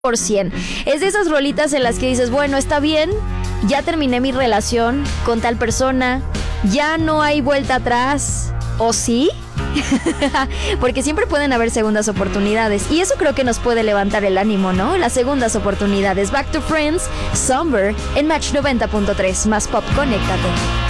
por 100. Es de esas rolitas en las que dices, bueno, está bien, ya terminé mi relación con tal persona, ya no hay vuelta atrás, ¿o sí? Porque siempre pueden haber segundas oportunidades y eso creo que nos puede levantar el ánimo, ¿no? Las segundas oportunidades. Back to Friends, Somber en Match 90.3, más pop, conéctate.